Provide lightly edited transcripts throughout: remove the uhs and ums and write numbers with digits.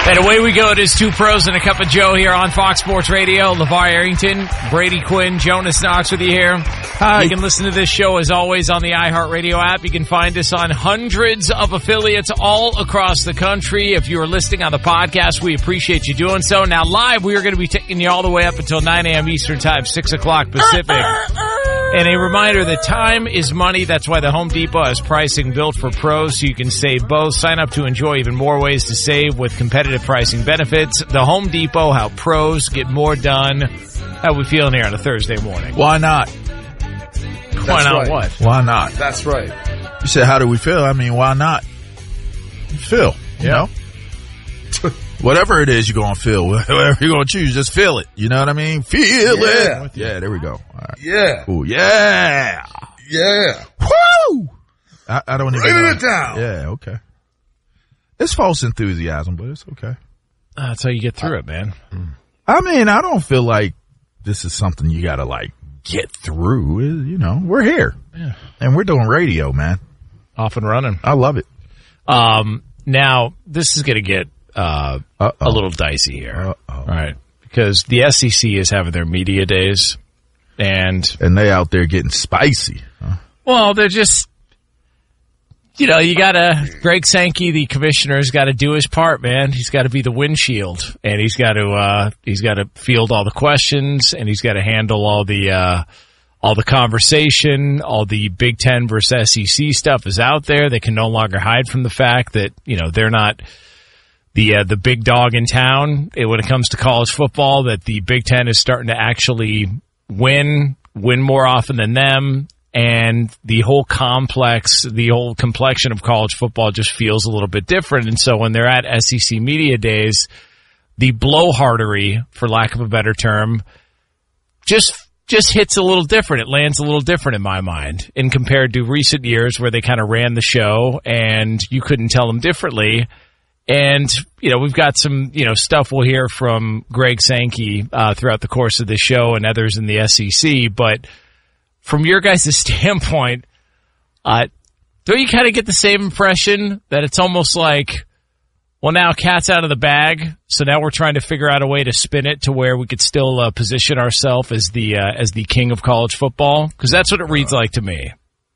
And away we go. It is Two Pros and a Cup of Joe here on Fox Sports Radio. LeVar Arrington, Brady Quinn, Jonas Knox with you here. Hi. You can listen to this show as always on the iHeartRadio app. You can find us on hundreds of affiliates all across the country. If you are listening on the podcast, we appreciate you doing so. Now live, we are going to be taking you all the way up until 9 a.m. Eastern Time, 6 o'clock Pacific. And a reminder that time is money. That's why the Home Depot has pricing built for pros so you can save both. Sign up to enjoy even more ways to save with competitive pricing benefits. The Home Depot, how pros get more done. How we feeling here on a Thursday morning? Why not? Why not what? Why not? That's right. You said, how do we feel? I mean, why not? Feel, you know? Whatever it is you're going to feel, whatever you're going to choose, just feel it. You know what I mean? Feel it. Yeah, there we go. All right. Yeah. Ooh, yeah. Yeah. Woo! I don't even Writing know. it down. Yeah, okay. It's false enthusiasm, but it's okay. That's how you get through it, man. I mean, I don't feel like this is something you got to, like, get through. You know, we're here. Yeah. And we're doing radio, man. Off and running. I love it. Now, this is going to get a little dicey here. All right. Because the SEC is having their media days. And they out there getting spicy. Huh? Well, they're just, you gotta, Greg Sankey, the commissioner's got to do his part, man. He's got to be the windshield, and he's got to field all the questions, and he's got to handle all the conversation. All the Big Ten versus SEC stuff is out there. They can no longer hide from the fact that, they're not the big dog in town when it comes to college football, that the Big Ten is starting to actually win more often than them, and the whole complexion of college football just feels a little bit different. And so when they're at SEC media days, the blowhardery, for lack of a better term, just hits a little different. It lands a little different in my mind, in compared to recent years where they kind of ran the show and you couldn't tell them differently. And, we've got some, stuff we'll hear from Greg Sankey throughout the course of the show and others in the SEC. But from your guys' standpoint, don't you kind of get the same impression that it's almost like, well, now cat's out of the bag, so now we're trying to figure out a way to spin it to where we could still position ourselves as the king of college football? Because that's what it reads like to me.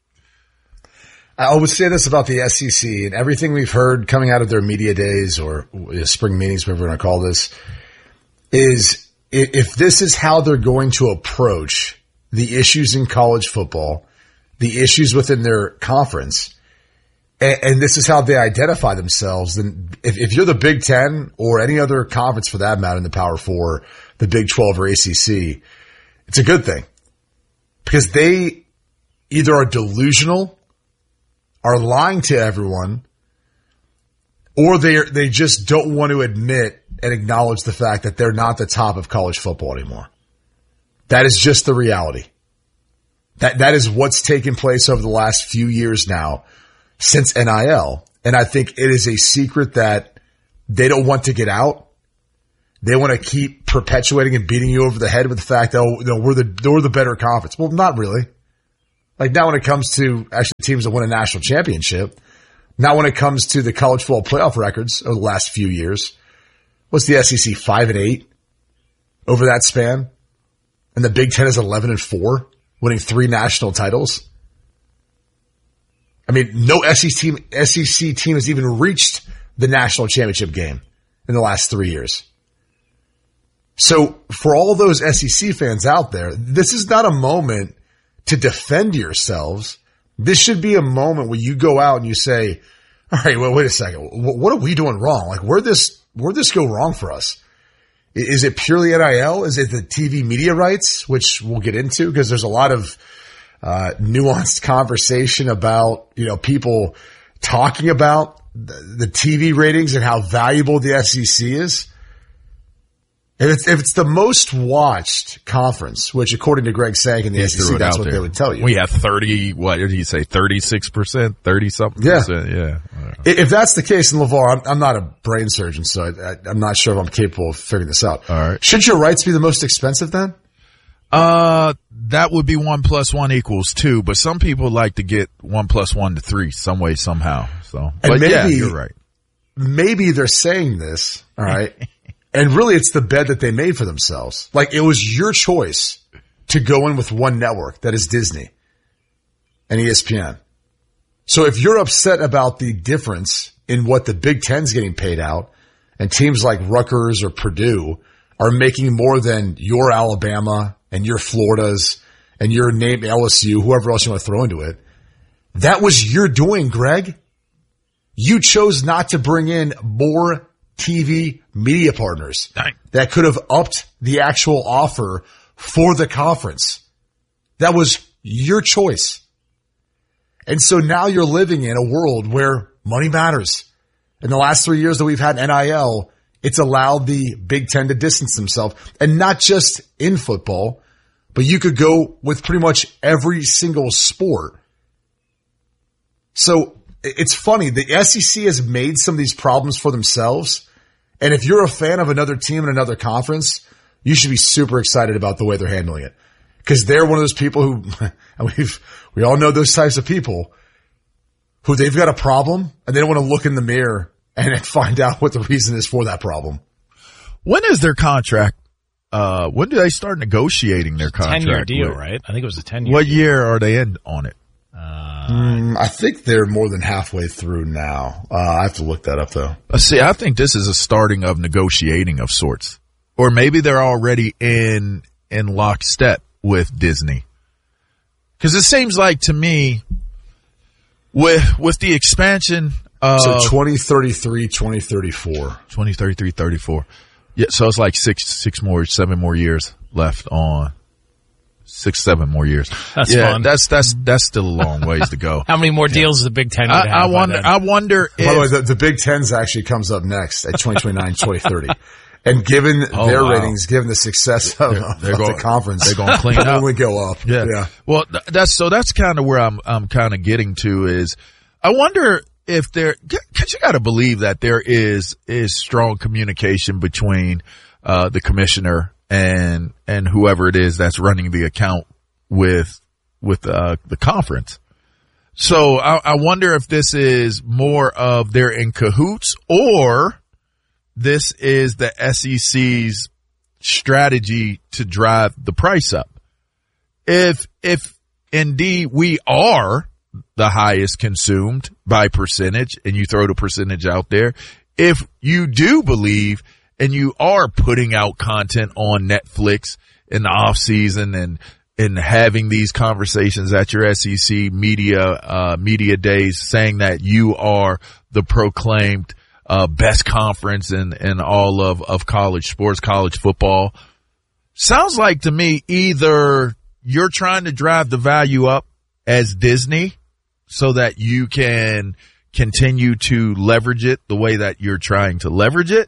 I always say this about the SEC, and everything we've heard coming out of their media days or spring meetings, whatever we're going to call this, is if this is how they're going to approach the issues in college football, the issues within their conference, and this is how they identify themselves, then if you're the Big Ten or any other conference for that matter in the Power Four, the Big 12 or ACC, it's a good thing. Because they either are delusional, are lying to everyone, or they just don't want to admit and acknowledge the fact that they're not the top of college football anymore. That is just the reality. That is what's taken place over the last few years now since NIL. And I think it is a secret that they don't want to get out. They want to keep perpetuating and beating you over the head with the fact that, we're the better conference. Well, not really. Like, not when it comes to actually teams that win a national championship. Not when it comes to the college football playoff records over the last few years. What's the SEC, 5-8 over that span? And the Big Ten is 11-4, winning 3 national titles. I mean, no SEC team has even reached the national championship game in the last 3 years. So for all those SEC fans out there, this is not a moment to defend yourselves. This should be a moment where you go out and you say, all right, well, wait a second. What are we doing wrong? Like, where'd this go wrong for us? Is it purely NIL? Is it the TV media rights, which we'll get into? Because there's a lot of nuanced conversation about, people talking about the TV ratings and how valuable the SEC is. If it's the most watched conference, which according to Greg Sankey in the SEC, that's what they would tell you. We have what did he say, 36%, 30-something percent? Yeah. If that's the case in LeVar, I'm not a brain surgeon, so I'm not sure if I'm capable of figuring this out. All right. Should your rights be the most expensive then? That would be 1 + 1 = 2, but some people like to get 1 + 1 to 3 some way, somehow. So, but maybe, yeah, you're right. maybe they're saying this, all right, and really it's the bed that they made for themselves. Like, it was your choice to go in with one network, that is Disney and ESPN. So if you're upset about the difference in what the Big Ten's getting paid out, and teams like Rutgers or Purdue are making more than your Alabama and your Floridas and your name LSU, whoever else you want to throw into it, that was your doing, Greg. You chose not to bring in more TV media partners that could have upped the actual offer for the conference. That was your choice. And so now you're living in a world where money matters. In the last 3 years that we've had NIL, it's allowed the Big Ten to distance themselves. And not just in football, but you could go with pretty much every single sport. So it's funny. The SEC has made some of these problems for themselves. And if you're a fan of another team in another conference, you should be super excited about the way they're handling it. Because they're one of those people who, and we all know those types of people, who they've got a problem and they don't want to look in the mirror and find out what the reason is for that problem. When is their contract? When do they start negotiating their contract? 10-year deal, right? I think it was a 10-year What deal. year are they in on it? I think they're more than halfway through now. I have to look that up, though. See, I think this is a starting of negotiating of sorts. Or maybe they're already in lockstep with Disney. Because it seems like to me, with the expansion of... So 2033, 2034. 2033, 34. Yeah, so it's like 7 more years left on. 6-7 more years. That's fun. That's still a long ways to go. How many more deals does the Big Ten have? I wonder if... By the way, the Big Ten's actually comes up next at 2029, 2030. And given their ratings, given the success of the conference, they're going to clean up. Only go up. Yeah. Well, that's kind of where I'm kind of getting to is I wonder if cause you got to believe that there is strong communication between, the commissioner and whoever it is that's running the account with the conference. So I wonder if this is more of they're in cahoots or this is the SEC's strategy to drive the price up. If indeed we are the highest consumed by percentage and you throw the percentage out there, if you do believe and you are putting out content on Netflix in the off season and having these conversations at your SEC media days saying that you are the proclaimed best conference in all of college sports, college football. Sounds like to me either you're trying to drive the value up as Disney so that you can continue to leverage it the way that you're trying to leverage it,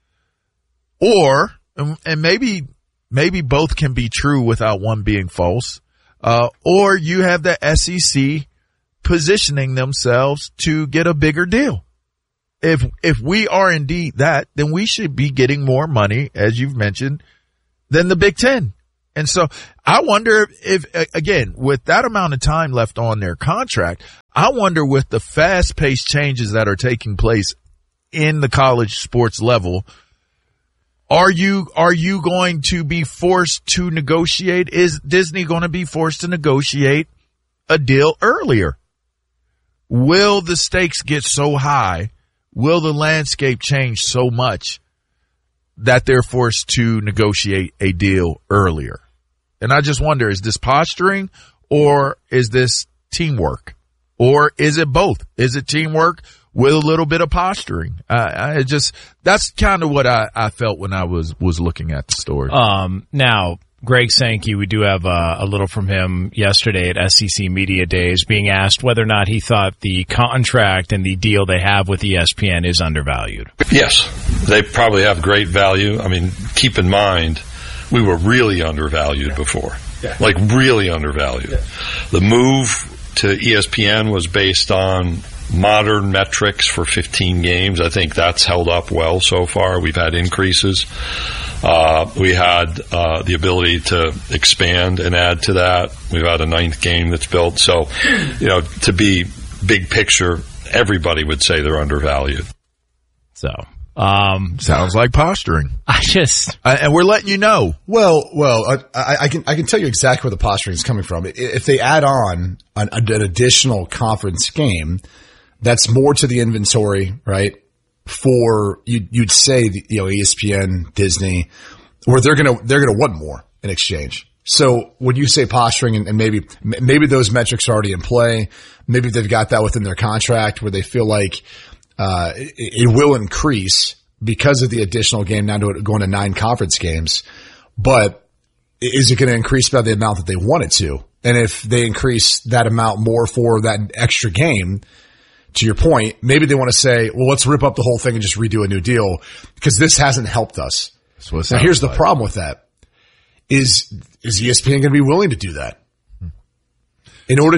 or, and maybe both can be true without one being false, or you have the SEC positioning themselves to get a bigger deal. If we are indeed that, then we should be getting more money, as you've mentioned, than the Big Ten. And so I wonder if again, with that amount of time left on their contract, I wonder with the fast-paced changes that are taking place in the college sports level, are you going to be forced to negotiate? Is Disney going to be forced to negotiate a deal earlier? Will the stakes get so high? Will the landscape change so much that they're forced to negotiate a deal earlier? And I just wonder, is this posturing or is this teamwork? Or is it both? Is it teamwork with a little bit of posturing? That's kind of what I felt when I was looking at the story. Now, Greg Sankey, we do have a little from him yesterday at SEC Media Days being asked whether or not he thought the contract and the deal they have with ESPN is undervalued. Yes, they probably have great value. I mean, keep in mind, we were really undervalued before. Yeah. Like really undervalued. Yeah. The move to ESPN was based on modern metrics for 15 games. I think that's held up well so far. We've had increases. We had the ability to expand and add to that. We've had a 9th game that's built. So, to be big picture, everybody would say they're undervalued. So, sounds like posturing. And we're letting you know. Well, I can tell you exactly where the posturing is coming from. If they add on an additional conference game, that's more to the inventory, right? For you'd say, ESPN, Disney, where they're gonna want more in exchange. So when you say posturing, and maybe those metrics are already in play, maybe they've got that within their contract where they feel like it will increase because of the additional game now going to 9 conference games. But is it going to increase by the amount that they want it to? And if they increase that amount more for that extra game, to your point, maybe they want to say, well, let's rip up the whole thing and just redo a new deal because this hasn't helped us. Now, here's the problem with that. Is ESPN going to be willing to do that? In order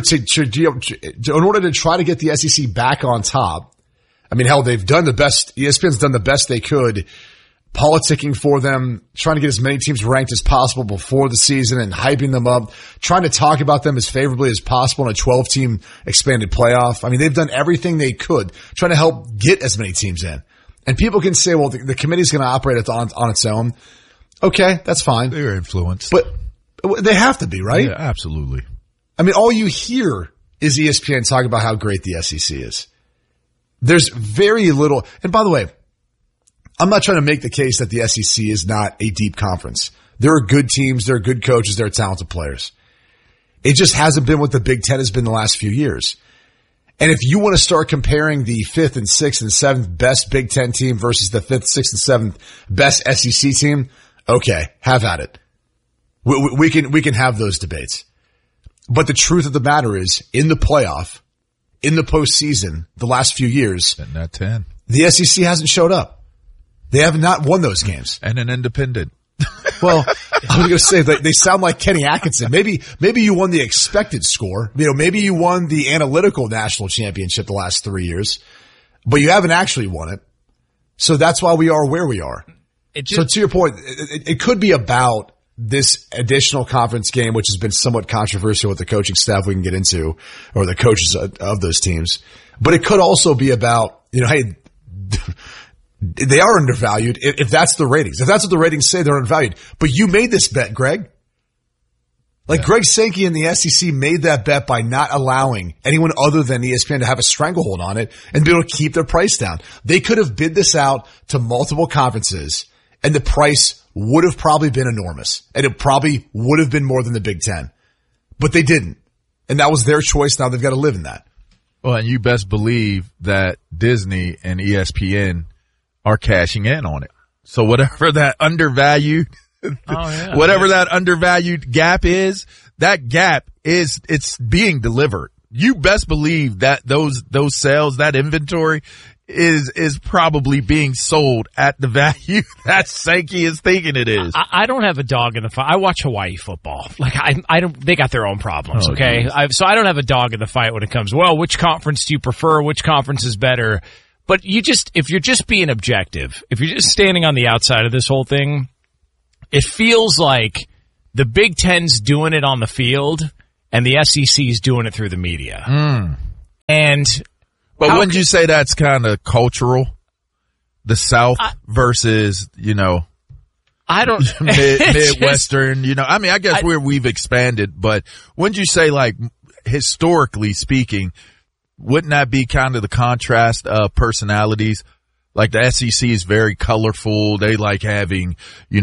to try to get the SEC back on top? I mean, hell, they've done the best. ESPN's done the best they could, politicking for them, trying to get as many teams ranked as possible before the season and hyping them up, trying to talk about them as favorably as possible in a 12-team expanded playoff. I mean, they've done everything they could, trying to help get as many teams in. And people can say, well, the committee's going to operate on its own. Okay, that's fine. They're influenced. But they have to be, right? Yeah, absolutely. I mean, all you hear is ESPN talking about how great the SEC is. There's very little. And by the way, I'm not trying to make the case that the SEC is not a deep conference. There are good teams. There are good coaches. There are talented players. It just hasn't been what the Big Ten has been the last few years. And if you want to start comparing the 5th and 6th and 7th best Big Ten team versus the 5th, 6th, and 7th best SEC team, okay, have at it. We can have those debates. But the truth of the matter is, in the playoff, in the postseason, the last few years, not 10. The SEC hasn't showed up. They have not won those games. And an independent. Well, I was going to say they sound like Kenny Atkinson. Maybe you won the expected score. Maybe you won the analytical national championship the last 3 years, but you haven't actually won it. So that's why we are where we are. So to your point, it could be about this additional conference game, which has been somewhat controversial with the coaching staff we can get into, or the coaches of those teams. But it could also be about, hey, they are undervalued if that's the ratings. If that's what the ratings say, they're undervalued. But you made this bet, Greg. Greg Sankey and the SEC made that bet by not allowing anyone other than ESPN to have a stranglehold on it and be able to keep their price down. They could have bid this out to multiple conferences, and the price would have probably been enormous. And it probably would have been more than the Big Ten. But they didn't. And that was their choice. Now they've got to live in that. Well, and you best believe that Disney and ESPN are cashing in on it. So whatever that undervalued, whatever that undervalued gap is, that gap it's being delivered. You best believe that those sales, that inventory is probably being sold at the value that Sankey is thinking it is. I don't have a dog in the fight. I watch Hawaii football. I don't, they got their own problems. Okay. So I don't have a dog in the fight when it comes, well, which conference do you prefer? Which conference is better? But if you're just being objective, if you're just standing on the outside of this whole thing, it feels like the Big Ten's doing it on the field and the SEC's doing it through the media. But wouldn't you say that's kind of cultural? The South versus, I don't Midwestern, I guess we've expanded, but wouldn't you say historically speaking, wouldn't that be kind of the contrast of personalities? Like the SEC is very colorful. They like having,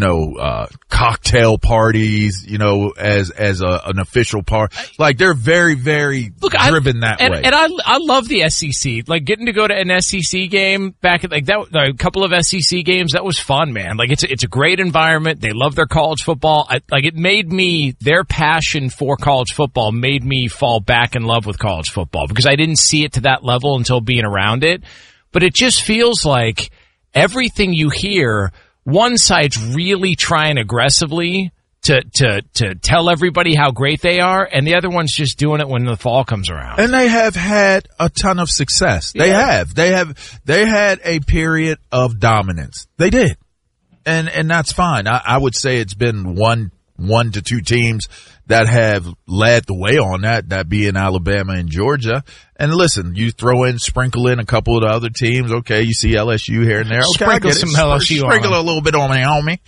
cocktail parties, as an official part. They're very, very driven that way. And I love the SEC. Getting to go to an SEC game back at a couple of SEC games, that was fun, man. It's a great environment. They love their college football. It made me, their passion for college football made me fall back in love with college football because I didn't see it to that level until being around it. But it just feels like everything you hear, one side's really trying aggressively to tell everybody how great they are, and the other one's just doing it when the fall comes around. And they have had a ton of success. They have. They had a period of dominance. They did. And that's fine. I would say it's been one 1 to 2 teams that have led the way on that being Alabama and Georgia. And listen, you sprinkle in a couple of the other teams. Okay, you see LSU here and there. Okay, sprinkle some LSU sprinkle a little bit on me.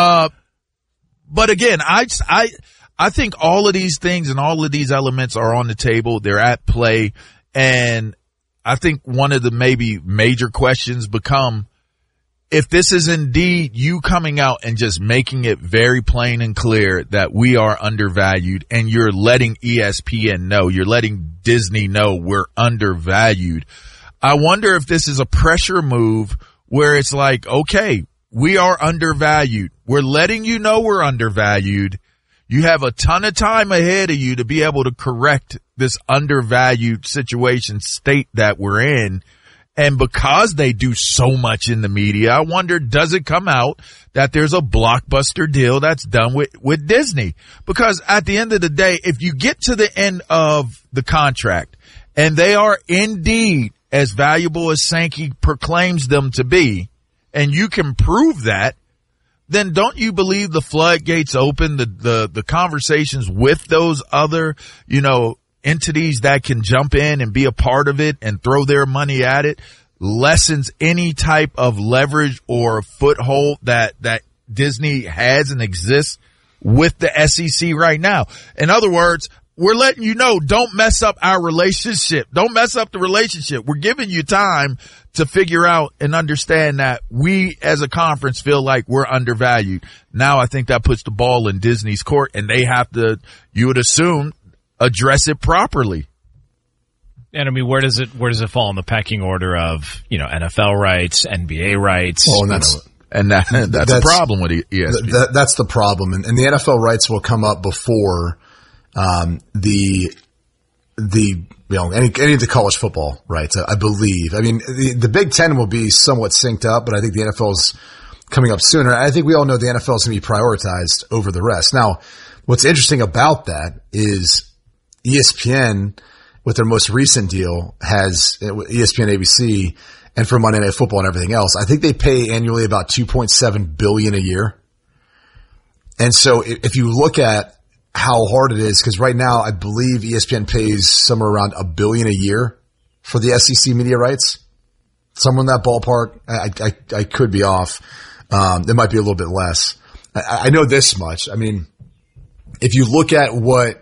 But again, I think all of these things and all of these elements are on the table. They're at play. And I think one of the maybe major questions become, if this is indeed you coming out and just making it very plain and clear that we are undervalued, and you're letting ESPN know, you're letting Disney know we're undervalued, I wonder if this is a pressure move where it's like, okay, we are undervalued. We're letting you know we're undervalued. You have a ton of time ahead of you to be able to correct this undervalued situation state that we're in. And because they do so much in the media, I wonder, does it come out that there's a blockbuster deal that's done with Disney? Because at the end of the day, if you get to the end of the contract and they are indeed as valuable as Sankey proclaims them to be, and you can prove that, then don't you believe the floodgates open, the conversations with those other, entities that can jump in and be a part of it and throw their money at it, lessens any type of leverage or foothold that Disney has and exists with the SEC right now. In other words, we're letting you know, don't mess up our relationship. Don't mess up the relationship. We're giving you time to figure out and understand that we as a conference feel like we're undervalued. Now I think that puts the ball in Disney's court, and they have to, you would assume, address it properly. And I mean, where does it fall in the pecking order of, NFL rights, NBA rights? Well, that's a problem with ESPN. That's the problem. And the NFL rights will come up before, any of the college football rights, I believe. I mean, the Big Ten will be somewhat synced up, but I think the NFL's coming up sooner. I think we all know the NFL is going to be prioritized over the rest. Now, what's interesting about that is ESPN, with their most recent deal, has ESPN, ABC, and for Monday Night Football and everything else, I think they pay annually about $2.7 billion a year. And so if you look at how hard it is, because right now I believe ESPN pays somewhere around $1 billion a year for the SEC media rights. Somewhere in that ballpark. I could be off. It might be a little bit less. I know this much. I mean, if you look at what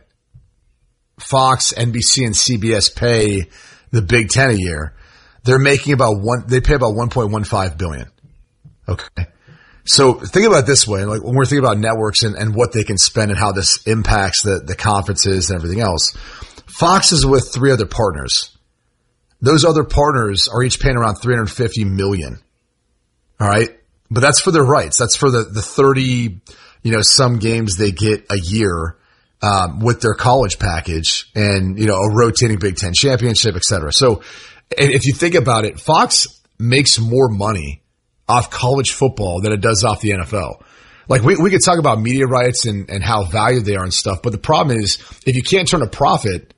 Fox, NBC, and CBS pay the Big Ten a year, they pay about $1.15 billion. Okay. So think about it this way, like when we're thinking about networks and what they can spend and how this impacts the conferences and everything else. Fox is with 3 other partners. Those other partners are each paying around $350 million. All right. But that's for their rights. That's for the 30, some games they get a year, with their college package and, a rotating Big Ten championship, et cetera. So if you think about it, Fox makes more money off college football than it does off the NFL. Like we could talk about media rights and how valued they are and stuff, but the problem is if you can't turn a profit,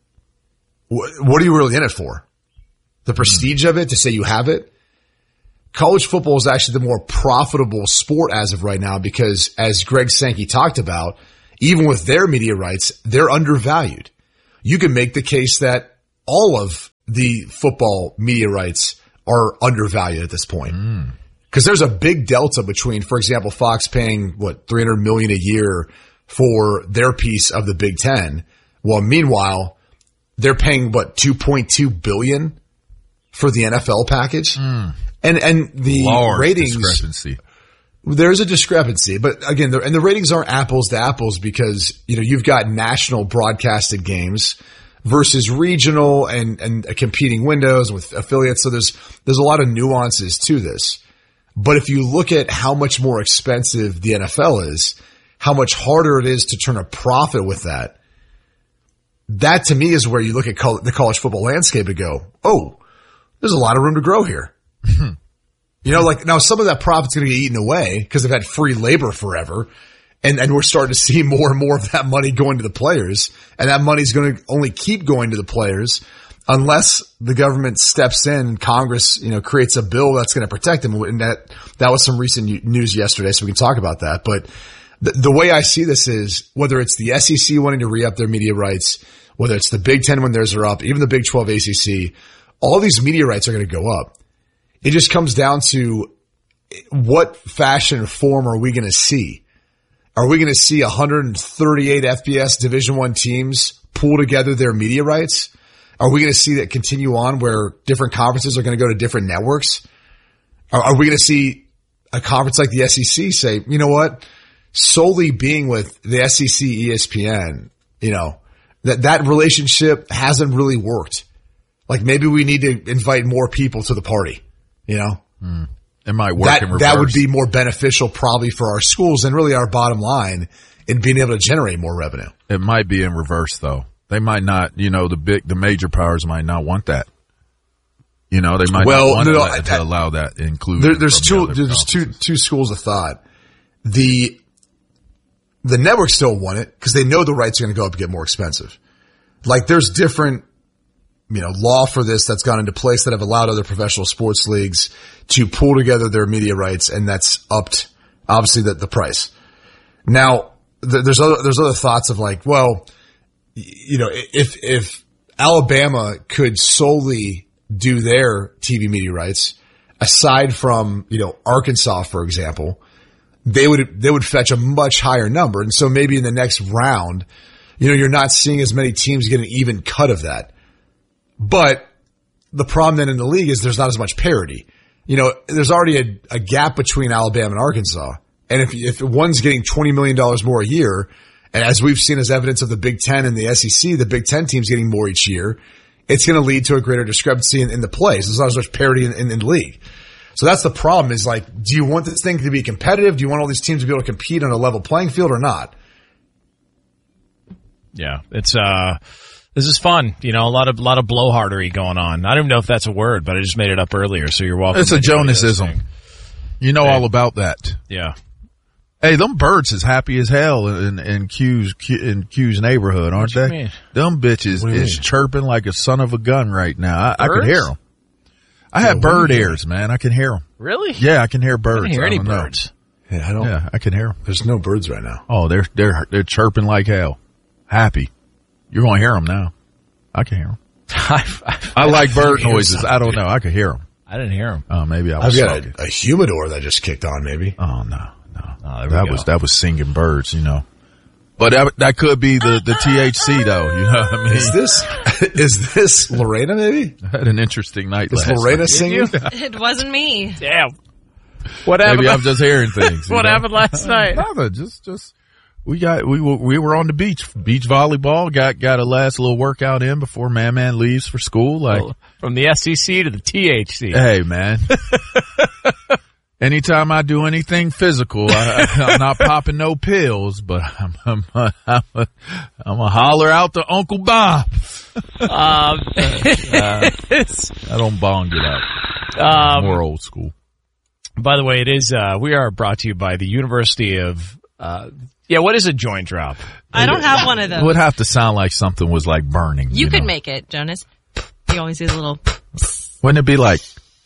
what are you really in it for? The prestige of it, to say you have it? College football is actually the more profitable sport as of right now because, as Greg Sankey talked about, even with their media rights, they're undervalued. You can make the case that all of the football media rights are undervalued at this point. Because there's a big delta between, for example, Fox paying, $300 million a year for their piece of the Big Ten. Well, meanwhile, they're paying, $2.2 billion for the NFL package. And the large ratings. Discrepancy. There's a discrepancy, but again, the ratings aren't apples to apples because, you've got national broadcasted games versus regional and competing windows with affiliates. So there's a lot of nuances to this. But if you look at how much more expensive the NFL is, how much harder it is to turn a profit with that to me is where you look at the college football landscape and go, oh, there's a lot of room to grow here. Now some of that profit's going to get eaten away because they've had free labor forever. And we're starting to see more and more of that money going to the players. And that money's going to only keep going to the players unless the government steps in and Congress, creates a bill that's going to protect them. And that was some recent news yesterday, so we can talk about that. But The way I see this is whether it's the SEC wanting to re-up their media rights, whether it's the Big Ten when theirs are up, even the Big 12 ACC, all these media rights are going to go up. It just comes down to what fashion or form are we going to see? Are we going to see 138 FBS Division I teams pool together their media rights? Are we going to see that continue on where different conferences are going to go to different networks? Are we going to see a conference like the SEC say, you know what, solely being with the SEC ESPN, that relationship hasn't really worked. Like maybe we need to invite more people to the party, It might work in reverse. That would be more beneficial probably for our schools and really our bottom line in being able to generate more revenue. It might be in reverse though. They might not, the major powers might not want that. They might not want to allow that inclusion. There's two schools of thought. The networks still want it because they know the rights are going to go up and get more expensive. Like there's different, law for this that's gone into place that have allowed other professional sports leagues to pool together their media rights, and that's upped obviously the price. Now there's other thoughts of like, well, if Alabama could solely do their TV media rights aside from, Arkansas, for example, they would fetch a much higher number. And so maybe in the next round, you're not seeing as many teams get an even cut of that. But the problem then in the league is there's not as much parity. There's already a gap between Alabama and Arkansas. And if one's getting $20 million more a year, and as we've seen as evidence of the Big Ten and the SEC, the Big Ten team's getting more each year, it's going to lead to a greater discrepancy in the plays. There's not as much parity in the league. So that's the problem is like, do you want this thing to be competitive? Do you want all these teams to be able to compete on a level playing field or not? Yeah, this is fun. A lot of blowhardery going on. I don't even know if that's a word, but I just made it up earlier, so you're welcome. It's a Jonasism. All about that. Yeah. Hey, them birds is happy as hell in Q's neighborhood, aren't they? Mean? Them bitches is chirping like a son of a gun right now. I can hear them. I have bird ears, man. I can hear them. Really? Yeah, I can hear birds. I don't hear any birds. Yeah, I can hear them. There's no birds right now. Oh, they're chirping like hell. Happy. You're going to hear them now. I can hear them. I like bird noises. I don't know. I can hear them. I didn't hear them. Oh, maybe I've got a humidor that just kicked on, maybe. Oh, no. That was singing birds, But that could be the THC though, you know what I mean? Is this Lorena maybe? I had an interesting night last night. Is Lorena singing? It wasn't me. Damn. What happened? Maybe I'm just hearing things. What happened last night? Nothing. Just we were on the beach volleyball. Got a last little workout in before Man leaves for school. From the SEC to the THC. Hey man. Anytime I do anything physical, I'm not popping no pills, but I'm a holler out to Uncle Bob. I don't bong it out. More old school. By the way, it is, we are brought to you by the University of, what is a joint drop? I don't have one of those. It would have to sound like something was like burning. You could make it, Jonas. You always do the little. Wouldn't it be like?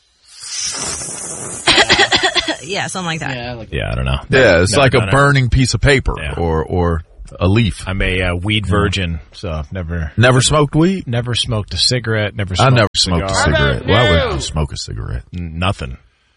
Yeah, something like that. Yeah, I don't know. Yeah, it's like a burning piece of paper or a leaf. I'm a weed virgin, so never smoked weed. Never smoked a cigarette. I never smoked a cigarette. Why would you smoke a cigarette? Nothing.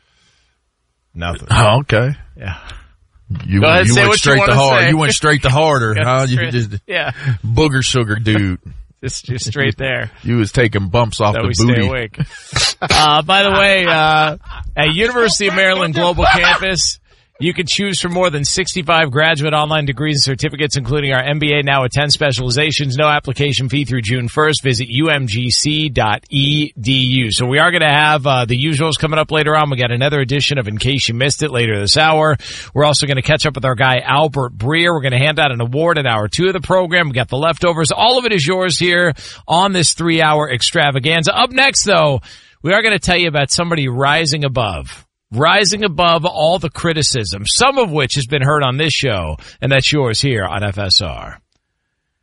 Oh, okay. Yeah. You went straight to hard. You went straight to harder, huh? You just booger sugar dude. Just straight there. You was taking bumps off the booty. Stay awake. By the way, at University of Maryland Global Campus, you can choose from more than 65 graduate online degrees and certificates, including our MBA now with 10 specializations. No application fee through June 1st. Visit umgc.edu. So we are going to have the usuals coming up later on. We got another edition of In Case You Missed It later this hour. We're also going to catch up with our guy Albert Breer. We're going to hand out an award at hour 2 of the program. We got the leftovers. All of it is yours here on this 3-hour extravaganza. Up next, though, we are going to tell you about somebody rising above all the criticism, some of which has been heard on this show, and that's yours here on FSR.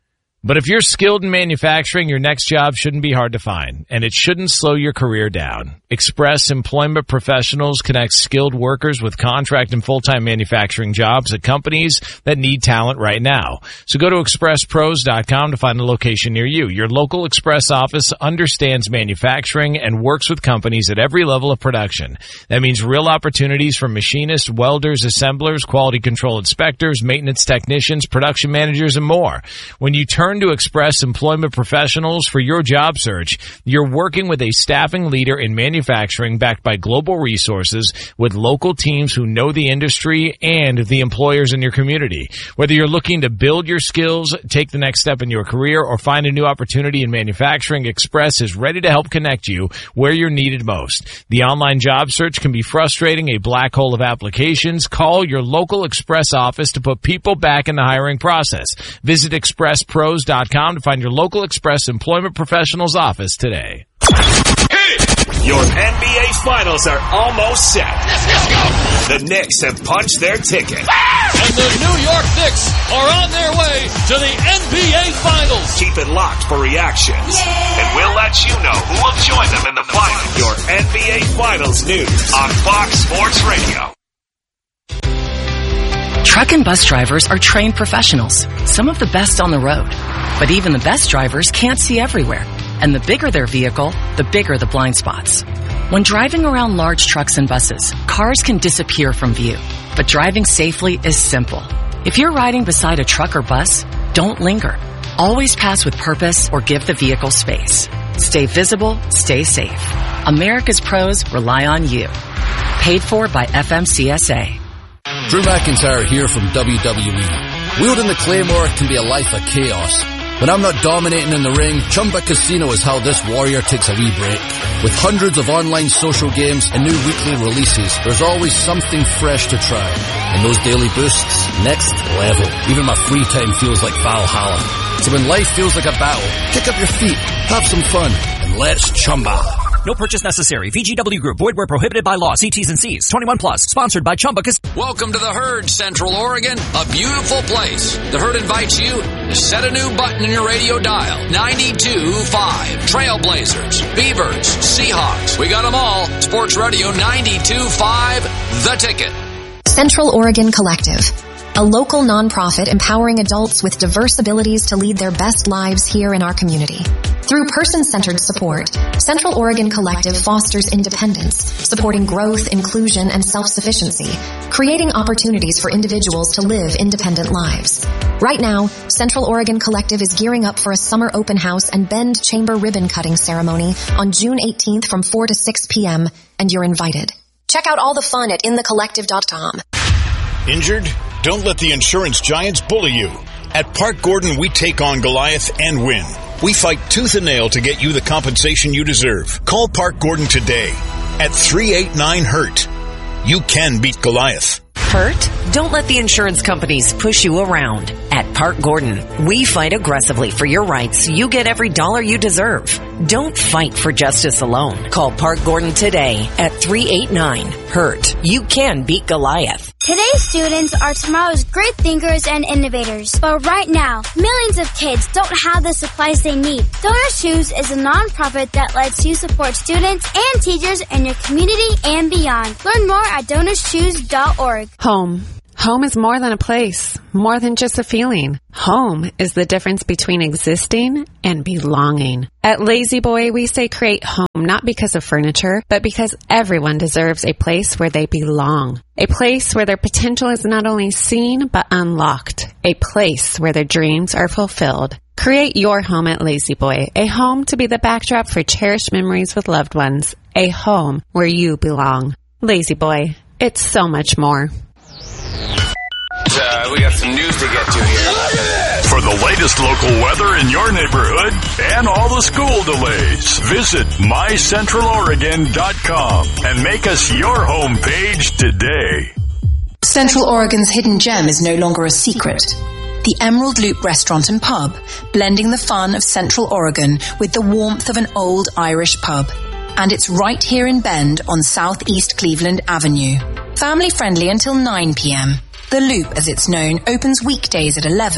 But if you're skilled in manufacturing, your next job shouldn't be hard to find, and it shouldn't slow your career down. Express Employment Professionals connects skilled workers with contract and full-time manufacturing jobs at companies that need talent right now. So go to expresspros.com to find a location near you. Your local Express office understands manufacturing and works with companies at every level of production. That means real opportunities for machinists, welders, assemblers, quality control inspectors, maintenance technicians, production managers, and more. When you turn to Express Employment Professionals for your job search, you're working with a staffing leader in manufacturing backed by global resources with local teams who know the industry and the employers in your community. Whether you're looking to build your skills, take the next step in your career, or find a new opportunity in manufacturing, Express is ready to help connect you where you're needed most. The online job search can be frustrating, a black hole of applications. Call your local Express office to put people back in the hiring process. Visit expresspros.com to find your local Express Employment Professionals office today. Your NBA Finals are almost set. Let's go. The Knicks have punched their ticket. And the New York Knicks are on their way to the NBA Finals. Keep it locked for reactions. Yeah. And we'll let you know who will join them in the finals. Your NBA Finals news on Fox Sports Radio. Truck and bus drivers are trained professionals, some of the best on the road. But even the best drivers can't see everywhere. And the bigger their vehicle, the bigger the blind spots. When driving around large trucks and buses, cars can disappear from view. But driving safely is simple. If you're riding beside a truck or bus, don't linger. Always pass with purpose or give the vehicle space. Stay visible, stay safe. America's pros rely on you. Paid for by FMCSA. Drew McIntyre here from WWE. Wielding the Claymore can be a life of chaos. When I'm not dominating in the ring, Chumba Casino is how this warrior takes a wee break. With hundreds of online social games and new weekly releases, there's always something fresh to try. And those daily boosts, next level. Even my free time feels like Valhalla. So when life feels like a battle, kick up your feet, have some fun, and let's Chumba. No purchase necessary. VGW Group. Void where prohibited by law. See T's and C's. 21 plus. Sponsored by Chumba Casino. Welcome to the Herd, Central Oregon. A beautiful place. The Herd invites you to set a new button in your radio dial. 92.5. Trailblazers, Beavers, Seahawks. We got them all. Sports Radio 92.5. The Ticket. Central Oregon Collective. A local nonprofit empowering adults with diverse abilities to lead their best lives here in our community. Through person-centered support, Central Oregon Collective fosters independence, supporting growth, inclusion, and self-sufficiency, creating opportunities for individuals to live independent lives. Right now, Central Oregon Collective is gearing up for a summer open house and Bend Chamber ribbon cutting ceremony on June 18th from 4 to 6 p.m., and you're invited. Check out all the fun at inthecollective.com. Injured? Don't let the insurance giants bully you. At Park Gordon, we take on Goliath and win. We fight tooth and nail to get you the compensation you deserve. Call Park Gordon today at 389-HURT. You can beat Goliath. Hurt? Don't let the insurance companies push you around. At Park Gordon, we fight aggressively for your rights so you get every dollar you deserve. Don't fight for justice alone. Call Park Gordon today at 389-HURT. You can beat Goliath. Today's students are tomorrow's great thinkers and innovators. But right now, millions of kids don't have the supplies they need. Donor Shoes is a nonprofit that lets you support students and teachers in your community and beyond. Learn more at DonorsShoes.org. Home. Home is more than a place, more than just a feeling. Home is the difference between existing and belonging. At Lazy Boy, we say create home not because of furniture, but because everyone deserves a place where they belong. A place where their potential is not only seen, but unlocked. A place where their dreams are fulfilled. Create your home at Lazy Boy, a home to be the backdrop for cherished memories with loved ones. A home where you belong. Lazy Boy, it's so much more. We got some news to get to here. For the latest local weather in your neighborhood and all the school delays, visit mycentraloregon.com and make us your homepage today. Central Oregon's hidden gem is no longer a secret. The Emerald Loop Restaurant and Pub, blending the fun of Central Oregon with the warmth of an old Irish pub. And it's right here in Bend on Southeast Cleveland Avenue. Family friendly until 9 p.m. The Loop, as it's known, opens weekdays at 11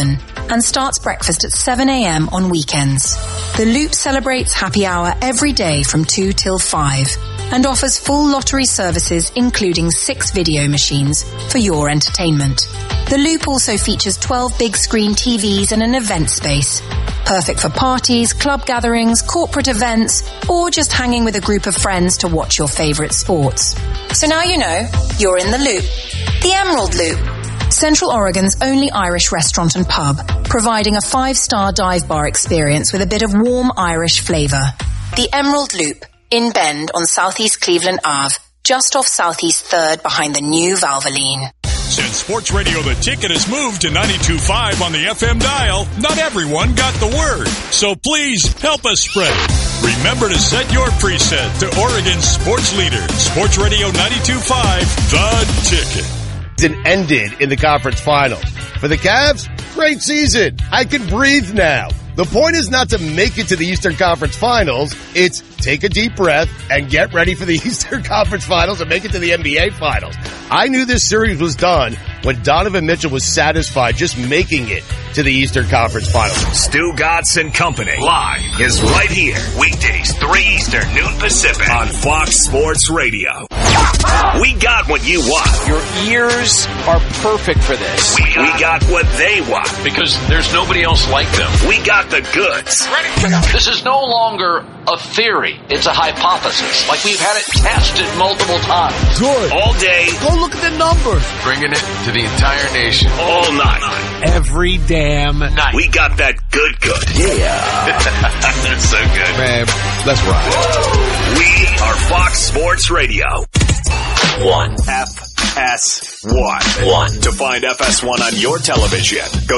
and starts breakfast at 7 a.m. on weekends. The Loop celebrates happy hour every day from 2 till 5 and offers full lottery services including 6 video machines for your entertainment. The Loop also features 12 big screen TVs and an event space. Perfect for parties, club gatherings, corporate events, or just hanging with a group of friends to watch your favorite sports. So now you know, you're in the Loop. The Emerald Loop. Central Oregon's only Irish restaurant and pub, providing a 5-star dive bar experience with a bit of warm Irish flavour. The Emerald Loop, in Bend on Southeast Cleveland Ave, just off Southeast 3rd behind the new Valvoline. Since Sports Radio The Ticket has moved to 92.5 on the FM dial, not everyone got the word. So please help us spread it. Remember to set your preset to Oregon's sports leader, Sports Radio 92.5, The Ticket. Season ended in the conference finals. For the Cavs, great season. I can breathe now. The point is not to make it to the Eastern Conference Finals. It's take a deep breath and get ready for the Eastern Conference Finals and make it to the NBA Finals. I knew this series was done when Donovan Mitchell was satisfied just making it to the Eastern Conference Finals. Stu Gatz and Company live is right here. Weekdays 3 Eastern, noon Pacific on Fox Sports Radio. We got what you want. Your ears are perfect for this. We got what they want. Because there's nobody else like them. We got the goods. This is no longer a theory. It's a hypothesis. Like we've had it tested multiple times. Good. All day. Go look at the numbers. Bringing it to the entire nation. All night. Every damn night. We got that good. Yeah. That's so good. Man, let's ride. We are Fox Sports Radio. 1. FS1. To find FS1 on your television, go